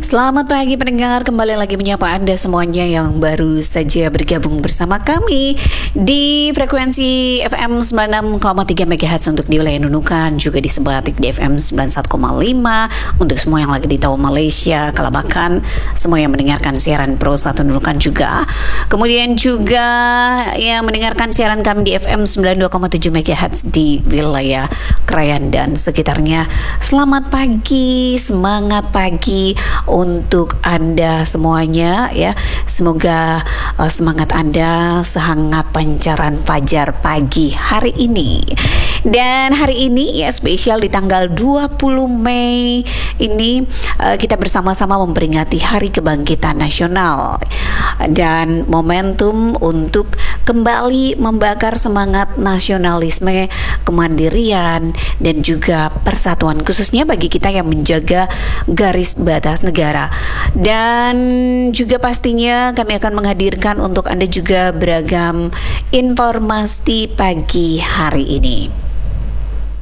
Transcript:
Selamat pagi pendengar, kembali lagi menyapa Anda semuanya yang baru saja bergabung bersama kami di frekuensi FM 96,3 MHz untuk di wilayah Nunukan, juga di Sebatik di FM 91,5 untuk semua yang lagi di Tau Malaysia, Kalabakan, semua yang mendengarkan siaran Pro 1 Nunukan juga. Kemudian juga yang mendengarkan siaran kami di FM 92,7 MHz di wilayah Krayan dan sekitarnya. Selamat pagi, semangat pagi untuk Anda semuanya ya. Semoga semangat Anda sehangat pancaran fajar pagi hari ini. Dan hari ini ya spesial di tanggal 20 Mei ini kita bersama-sama memperingati Hari Kebangkitan Nasional dan momentum untuk kembali membakar semangat nasionalisme, kemandirian dan juga persatuan, khususnya bagi kita yang menjaga garis batas negara. Dan juga pastinya kami akan menghadirkan untuk Anda juga beragam informasi pagi hari ini.